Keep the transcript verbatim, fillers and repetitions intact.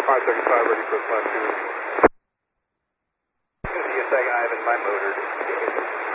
five thirty-five, ready for class two. G S A, I have in my motor.